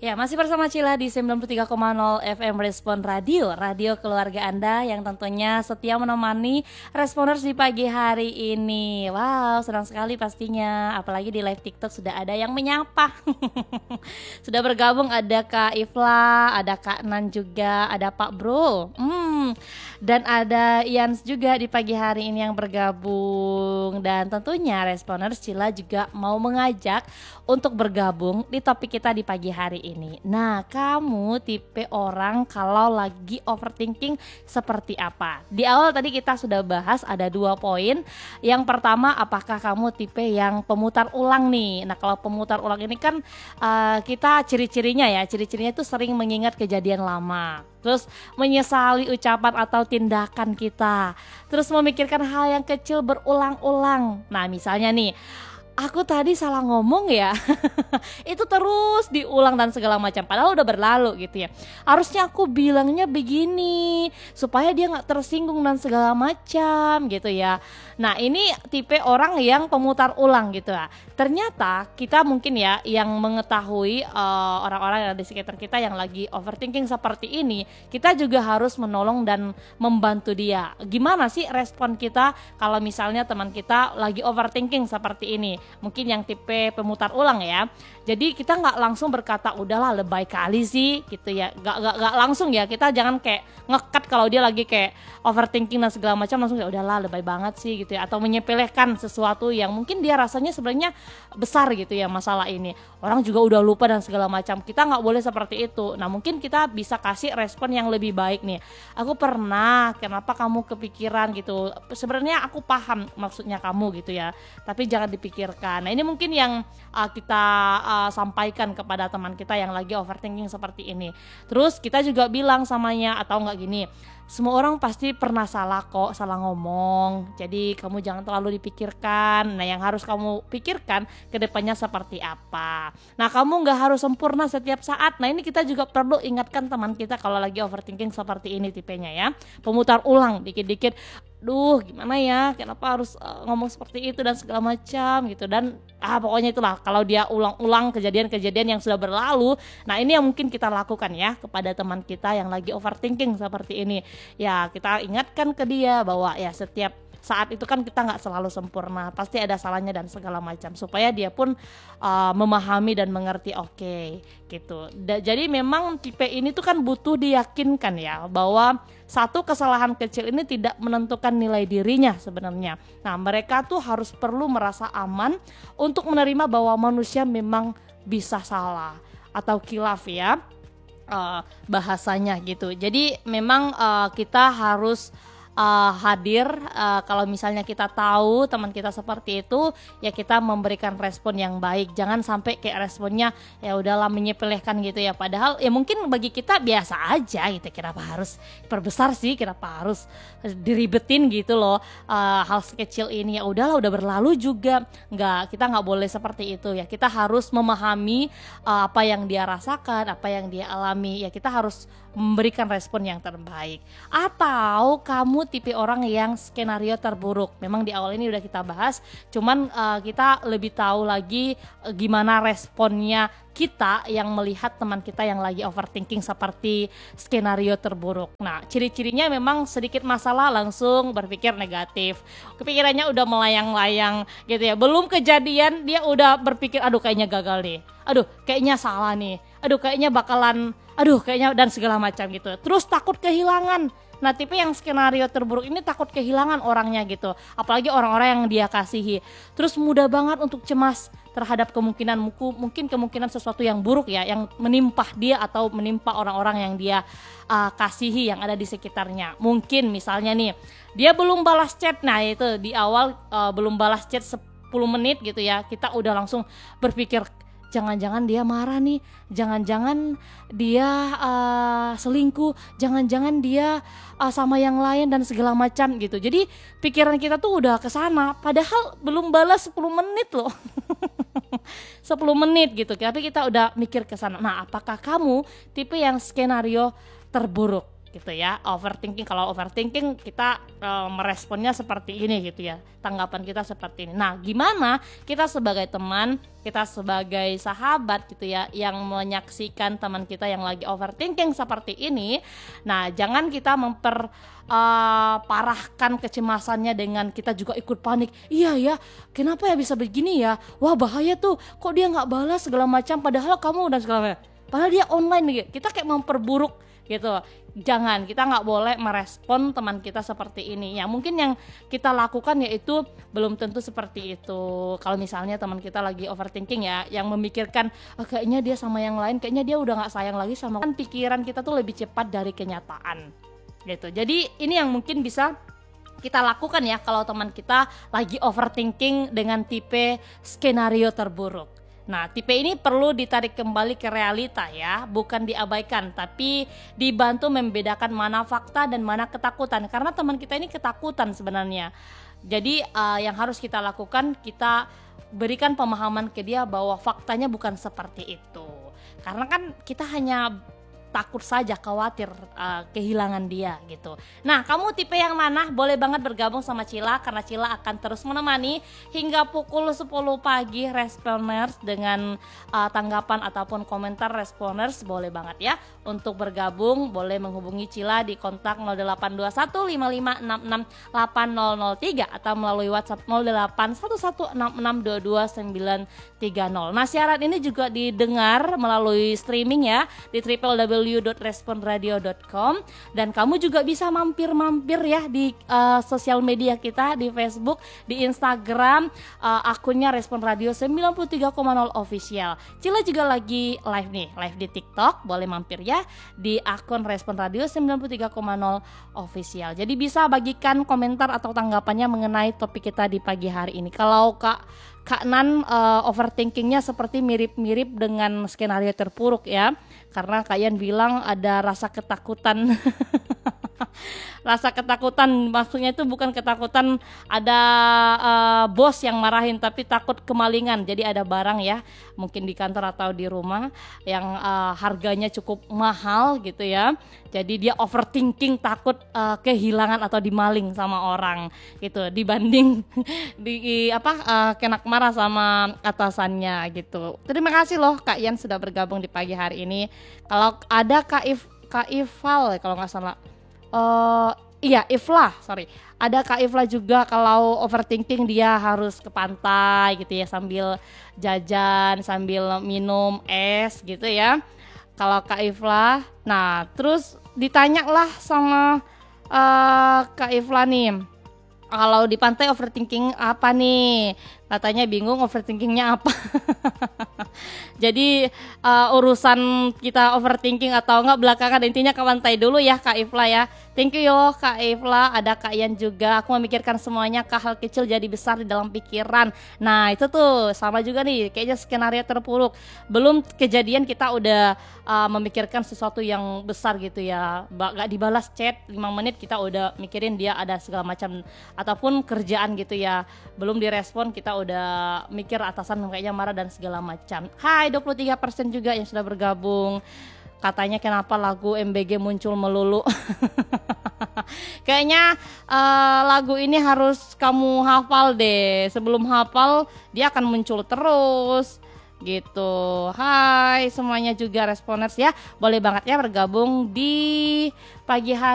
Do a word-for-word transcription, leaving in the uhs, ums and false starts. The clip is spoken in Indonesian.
Ya, masih bersama Cila di sembilan puluh tiga koma nol F M Respon Radio, radio keluarga Anda yang tentunya setia menemani Responers di pagi hari ini. Wow, senang sekali pastinya, apalagi di live TikTok sudah ada yang menyapa. Sudah bergabung ada Kak Ifla, ada Kak Nan juga, ada Pak Bro. Hmm, dan ada Ians juga di pagi hari ini yang bergabung. Dan tentunya Responers Cila juga mau mengajak untuk bergabung di topik kita di pagi hari ini. Ini. Nah, kamu tipe orang kalau lagi overthinking seperti apa? Di awal tadi kita sudah bahas ada dua poin. Yang pertama, apakah kamu tipe yang pemutar ulang nih? Nah, kalau pemutar ulang ini kan uh, kita ciri-cirinya ya, ciri-cirinya itu sering mengingat kejadian lama. Terus menyesali ucapan atau tindakan kita. Terus memikirkan hal yang kecil berulang-ulang. Nah, misalnya nih, aku tadi salah ngomong ya. Itu terus diulang dan segala macam, padahal udah berlalu gitu ya. Harusnya aku bilangnya begini supaya dia gak tersinggung dan segala macam gitu ya. Nah, ini tipe orang yang pemutar ulang gitu ya. Ternyata kita mungkin ya yang mengetahui uh, orang-orang yang ada di sekitar kita yang lagi overthinking seperti ini, kita juga harus menolong dan membantu dia. Gimana sih respon kita kalau misalnya teman kita lagi overthinking seperti ini? Mungkin yang tipe pemutar ulang ya. Jadi kita nggak langsung berkata udahlah lebay kali sih gitu ya. Nggak nggak nggak langsung ya. Kita jangan kayak ngekat kalau dia lagi kayak overthinking dan segala macam, langsung kayak udahlah lebay banget sih gitu ya. Atau menyepelekan sesuatu yang mungkin dia rasanya sebenarnya besar gitu ya masalah ini. Orang juga udah lupa dan segala macam. Kita nggak boleh seperti itu. Nah, mungkin kita bisa kasih respon yang lebih baik nih. Aku pernah, kenapa kamu kepikiran gitu. Sebenarnya aku paham maksudnya kamu gitu ya. Tapi jangan dipikirkan. Nah, ini mungkin yang uh, kita uh, sampaikan kepada teman kita yang lagi overthinking seperti ini. Terus kita juga bilang samanya, atau enggak gini, semua orang pasti pernah salah kok, salah ngomong. Jadi kamu jangan terlalu dipikirkan. Nah, yang harus kamu pikirkan ke depannya seperti apa. Nah, kamu gak harus sempurna setiap saat. Nah, ini kita juga perlu ingatkan teman kita kalau lagi overthinking seperti ini tipenya ya. Pemutar ulang dikit-dikit. Duh, gimana ya, kenapa harus uh, ngomong seperti itu dan segala macam gitu. Dan ah pokoknya itulah, kalau dia ulang-ulang kejadian-kejadian yang sudah berlalu. Nah, ini yang mungkin kita lakukan ya kepada teman kita yang lagi overthinking seperti ini. Ya, kita ingatkan ke dia bahwa ya setiap saat itu kan kita gak selalu sempurna, pasti ada salahnya dan segala macam, supaya dia pun uh, memahami dan mengerti. Oke okay, gitu. Da- jadi memang tipe ini tuh kan butuh diyakinkan ya, bahwa satu kesalahan kecil ini tidak menentukan nilai dirinya sebenarnya. Nah, mereka tuh harus perlu merasa aman untuk menerima bahwa manusia memang bisa salah atau khilaf ya uh, bahasanya gitu. Jadi memang uh, kita harus Uh, hadir uh, kalau misalnya kita tahu teman kita seperti itu, ya kita memberikan respon yang baik. Jangan sampai kayak responnya ya udahlah menyepelekan gitu ya, padahal ya mungkin bagi kita biasa aja gitu. Kenapa harus perbesar sih, kenapa harus diribetin gitu loh. Uh, hal sekecil ini ya udahlah, udah berlalu juga. Nggak, kita nggak boleh seperti itu ya. Kita harus memahami uh, apa yang dia rasakan, apa yang dia alami. Ya kita harus memberikan respon yang terbaik. Atau kamu tipe orang yang skenario terburuk. Memang di awal ini udah kita bahas, cuman uh, kita lebih tahu lagi uh, gimana responnya kita yang melihat teman kita yang lagi overthinking seperti skenario terburuk. Nah, ciri-cirinya memang sedikit masalah langsung berpikir negatif. Kepikirannya udah melayang-layang gitu ya. Belum kejadian dia udah berpikir aduh kayaknya gagal nih. Aduh kayaknya salah nih. Aduh kayaknya bakalan aduh kayaknya dan segala macam gitu. Terus takut kehilangan. Nah, tipe yang skenario terburuk ini takut kehilangan orangnya gitu, apalagi orang-orang yang dia kasihi. Terus mudah banget untuk cemas terhadap kemungkinan mungkin kemungkinan sesuatu yang buruk ya, yang menimpa dia atau menimpa orang-orang yang dia uh, kasihi yang ada di sekitarnya. Mungkin misalnya nih, dia belum balas chat. Nah, itu di awal uh, belum balas chat sepuluh menit gitu ya, kita udah langsung berpikir jangan-jangan dia marah nih, jangan-jangan dia uh, selingkuh, jangan-jangan dia uh, sama yang lain dan segala macam gitu. Jadi pikiran kita tuh udah kesana, padahal belum balas sepuluh menit loh. sepuluh menit gitu, tapi kita udah mikir kesana. Nah, apakah kamu tipe yang skenario terburuk? gitu ya. Overthinking, kalau overthinking kita e, meresponnya seperti ini gitu ya, tanggapan kita seperti ini. Nah, gimana kita sebagai teman, kita sebagai sahabat gitu ya, yang menyaksikan teman kita yang lagi overthinking seperti ini. Nah, jangan kita memper uh, parahkan kecemasannya dengan kita juga ikut panik. Iya ya, kenapa ya bisa begini ya, wah bahaya tuh, kok dia nggak balas segala macam, padahal kamu dan segala macam, padahal dia online nih. Kita kayak memperburuk gitu. Jangan, kita nggak boleh merespon teman kita seperti ini. Ya mungkin yang kita lakukan yaitu belum tentu seperti itu. Kalau misalnya teman kita lagi overthinking ya, yang memikirkan oh, kayaknya dia sama yang lain, kayaknya dia udah nggak sayang lagi sama, kan pikiran kita tuh lebih cepat dari kenyataan gitu. Jadi ini yang mungkin bisa kita lakukan ya kalau teman kita lagi overthinking dengan tipe skenario terburuk. Nah, tipe ini perlu ditarik kembali ke realita ya, bukan diabaikan, tapi dibantu membedakan mana fakta dan mana ketakutan, karena teman kita ini ketakutan sebenarnya. Jadi uh, yang harus kita lakukan, kita berikan pemahaman ke dia bahwa faktanya bukan seperti itu. Karena kan kita hanya takut saja, khawatir uh, kehilangan dia gitu. Nah, kamu tipe yang mana? Boleh banget bergabung sama Cila, karena Cila akan terus menemani hingga pukul sepuluh pagi responers dengan uh, tanggapan ataupun komentar responers. Boleh banget ya untuk bergabung, boleh menghubungi Cila di kontak nol delapan dua satu lima lima enam enam delapan nol nol tiga atau melalui WhatsApp nol delapan satu satu enam enam dua dua sembilan tiga nol. Nah, siaran ini juga didengar melalui streaming ya di w w w w dot respon radio dot com, dan kamu juga bisa mampir-mampir ya di uh, sosial media kita, di Facebook, di Instagram, uh, akunnya Respon Radio sembilan puluh tiga koma nol official. Cila juga lagi live nih, live di TikTok, boleh mampir ya di akun Respon Radio sembilan puluh tiga koma nol official. Jadi bisa bagikan komentar atau tanggapannya mengenai topik kita di pagi hari ini. Kalau Kak Kak Nan uh, overthinkingnya seperti mirip-mirip dengan skenario terpuruk ya, karena kalian bilang ada rasa ketakutan. Rasa ketakutan maksudnya itu bukan ketakutan ada uh, bos yang marahin, tapi takut kemalingan. Jadi ada barang ya, mungkin di kantor atau di rumah yang uh, harganya cukup mahal gitu ya. Jadi dia overthinking, takut uh, kehilangan atau dimaling sama orang gitu, dibanding di apa uh, kena marah sama atasannya gitu. Terima kasih loh Kak Yan sudah bergabung di pagi hari ini. Kalau ada Kak If Kak Ifal kalau nggak salah. Uh, iya Ifla, sorry. Ada Kak Ifla juga, kalau overthinking dia harus ke pantai gitu ya, sambil jajan, sambil minum es gitu ya. Kalau Kak Ifla, nah terus ditanya lah sama uh, Kak Ifla nih, kalau di pantai overthinking apa nih? Katanya bingung overthinkingnya apa. Jadi uh, urusan kita overthinking atau enggak belakangan, intinya ke pantai dulu ya Kak Ifla ya. Thank you yo Kak Ifla, ada Kak Yan juga. Aku memikirkan semuanya, ke hal kecil jadi besar di dalam pikiran. Nah itu tuh sama juga nih, kayaknya skenario terpuruk. Belum kejadian kita udah uh, memikirkan sesuatu yang besar gitu ya. Gak dibalas chat lima menit kita udah mikirin dia ada segala macam, ataupun kerjaan gitu ya, belum direspon kita udah mikir atasan kayaknya marah dan segala macam. Hai dua puluh tiga persen juga yang sudah bergabung. Katanya kenapa lagu M B G muncul melulu. Kayaknya uh, lagu ini harus kamu hafal deh. Sebelum hafal dia akan muncul terus gitu. Hai semuanya juga responers ya, boleh banget ya bergabung di pagi hari